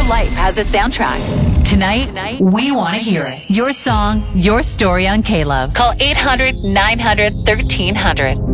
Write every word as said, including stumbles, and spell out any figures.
life has a soundtrack. Tonight, Tonight we want to hear it. Your song, your story on K-Love. Call eight hundred nine hundred thirteen hundred.